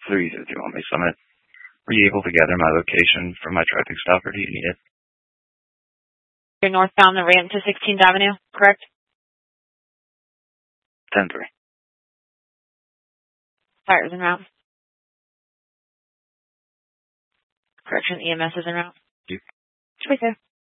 3 to Omni Summit. Were you able to gather my location from my traffic stop, or do you need it? You're northbound the ramp to 16th Avenue, correct? 10-3. Fire is en route. Correction, EMS is en route. You. Right there.